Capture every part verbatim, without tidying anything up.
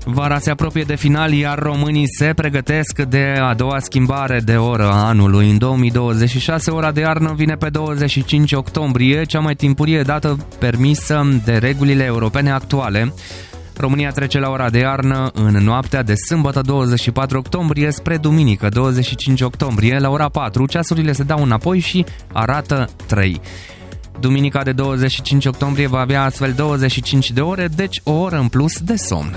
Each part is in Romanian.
Vara se apropie de final, iar românii se pregătesc de a doua schimbare de oră a anului. În două mii douăzeci și șase, ora de iarnă vine pe douăzeci și cinci octombrie, cea mai timpurie dată permisă de regulile europene actuale. România trece la ora de iarnă în noaptea de sâmbătă douăzeci și patru octombrie spre duminică douăzeci și cinci octombrie. La ora patru, ceasurile se dau înapoi și arată trei. Duminica de douăzeci și cinci octombrie va avea astfel douăzeci și cinci de ore, deci o oră în plus de somn.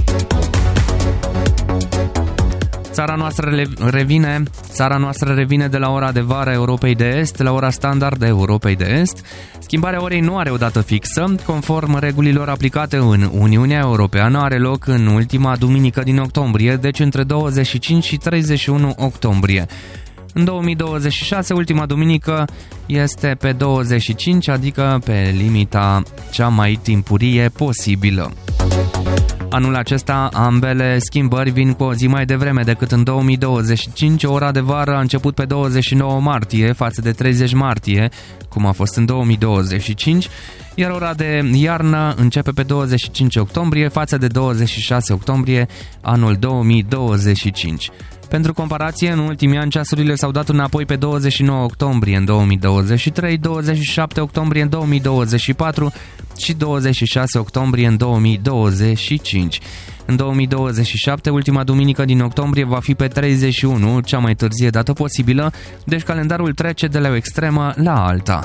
Țara noastră revine, țara noastră revine de la ora de vară Europei de Est la ora standard Europei de Est. Schimbarea orei nu are o dată fixă. Conform regulilor aplicate în Uniunea Europeană, are loc în ultima duminică din octombrie, deci între douăzeci și cinci și treizeci și unu octombrie. În două mii douăzeci și șase, ultima duminică este pe douăzeci și cinci, adică pe limita cea mai timpurie posibilă. Anul acesta, ambele schimbări vin cu o zi mai devreme decât în două mii douăzeci și cinci. Ora de vară a început pe douăzeci și nouă martie față de treizeci martie, cum a fost în două mii douăzeci și cinci, iar ora de iarnă începe pe douăzeci și cinci octombrie față de douăzeci și șase octombrie anul două mii douăzeci și cinci. Pentru comparație, în ultimii ani ceasurile s-au dat înapoi pe douăzeci și nouă octombrie în două mii douăzeci și trei, douăzeci și șapte octombrie în două mii douăzeci și patru și douăzeci și șase octombrie în două mii douăzeci și cinci. În două mii douăzeci și șapte, ultima duminică din octombrie va fi pe treizeci și unu, cea mai târzie dată posibilă, deci calendarul trece de la o extremă la alta.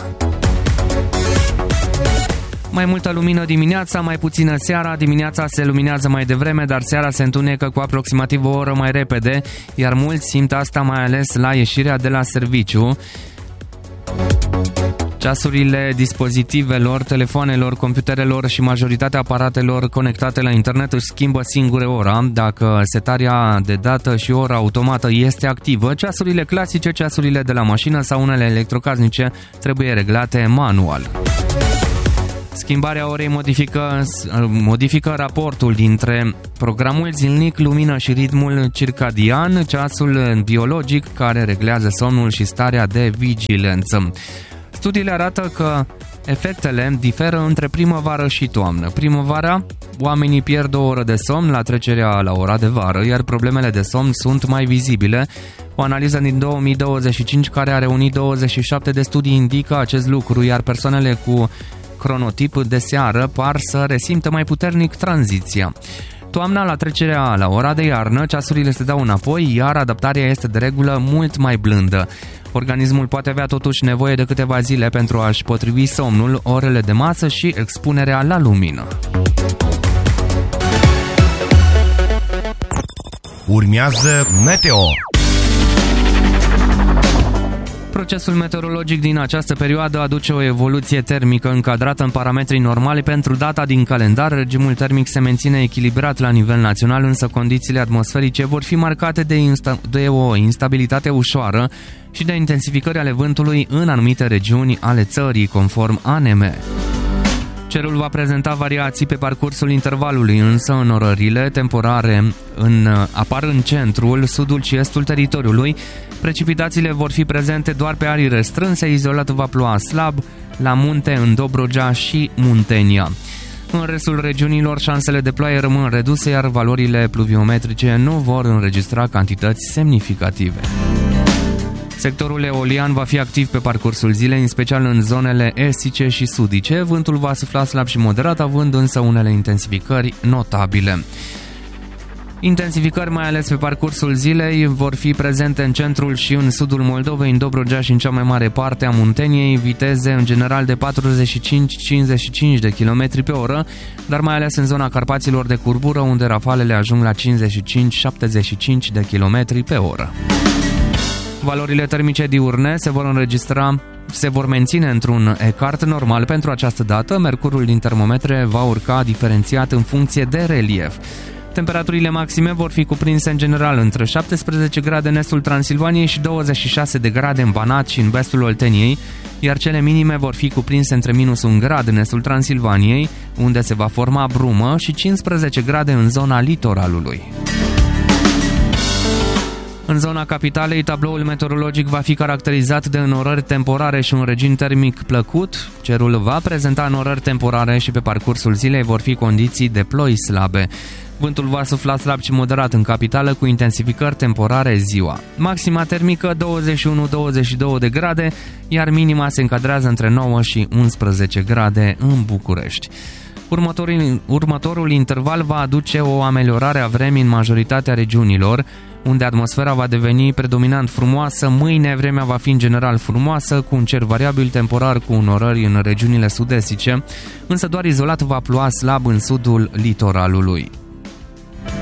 Mai multă lumină dimineața, mai puțină seara. Dimineața se luminează mai devreme, dar seara se întunecă cu aproximativ o oră mai repede, iar mulți simt asta mai ales la ieșirea de la serviciu. Ceasurile dispozitivelor, telefoanelor, computerelor și majoritatea aparatelor conectate la internet își schimbă singure ora. Dacă setarea de dată și ora automată este activă, ceasurile clasice, ceasurile de la mașină sau unele electrocasnice trebuie reglate manual. Schimbarea orei modifică, modifică raportul dintre programul zilnic, lumină și ritmul circadian, ceasul biologic care reglează somnul și starea de vigilență. Studiile arată că efectele diferă între primăvară și toamnă. Primăvara, oamenii pierd o oră de somn la trecerea la ora de vară, iar problemele de somn sunt mai vizibile. O analiză din două mii douăzeci și cinci care a reunit douăzeci și șapte de studii indică acest lucru, iar persoanele cu cronotip de seară par să resimtă mai puternic tranziția. Toamna, la trecerea la ora de iarnă, ceasurile se dau înapoi, iar adaptarea este de regulă mult mai blândă. Organismul poate avea totuși nevoie de câteva zile pentru a-și potrivi somnul, orele de masă și expunerea la lumină. Urmează Meteo. Procesul meteorologic din această perioadă aduce o evoluție termică încadrată în parametrii normali pentru data din calendar. Regimul termic se menține echilibrat la nivel național, însă condițiile atmosferice vor fi marcate de, insta- de o instabilitate ușoară și de intensificări ale vântului în anumite regiuni ale țării, conform A N M. Cerul va prezenta variații pe parcursul intervalului, însă înnorările temporare în, apar în centrul, sudul și estul teritoriului. Precipitațiile vor fi prezente doar pe arii restrânse, izolat va ploua slab, la munte, în Dobrogea și Muntenia. În restul regiunilor, șansele de ploaie rămân reduse, iar valorile pluviometrice nu vor înregistra cantități semnificative. Sectorul eolian va fi activ pe parcursul zilei, în special în zonele estice și sudice. Vântul va sufla slab și moderat, având însă unele intensificări notabile. Intensificări mai ales pe parcursul zilei vor fi prezente în centrul și în sudul Moldovei, în Dobrogea și în cea mai mare parte a Munteniei, viteze în general de patruzeci și cinci - cincizeci și cinci de kilometri pe oră, dar mai ales în zona Carpaților de curbură, unde rafalele ajung la cincizeci și cinci - șaptezeci și cinci de kilometri pe oră. Valorile termice diurne se vor înregistra, se vor menține într-un ecart normal pentru această dată. Mercurul din termometre va urca diferențiat în funcție de relief. Temperaturile maxime vor fi cuprinse în general între șaptesprezece grade în estul Transilvaniei și douăzeci și șase de grade în Banat și în vestul Olteniei, iar cele minime vor fi cuprinse între minus un grad în estul Transilvaniei, unde se va forma brumă, și cincisprezece grade în zona litoralului. În zona capitalei, tabloul meteorologic va fi caracterizat de înnorări temporare și un regim termic plăcut. Cerul va prezenta înnorări temporare și pe parcursul zilei vor fi condiții de ploi slabe. Vântul va sufla slab și moderat în capitală, cu intensificări temporare ziua. Maxima termică douăzeci și unu douăzeci și doi de grade, iar minima se încadrează între nouă și unsprezece grade în București. Următorul, următorul interval va aduce o ameliorare a vremii în majoritatea regiunilor, unde atmosfera va deveni predominant frumoasă. Mâine vremea va fi în general frumoasă, cu un cer variabil temporar cu unorări în regiunile sud-estice, însă doar izolat va ploua slab în sudul litoralului.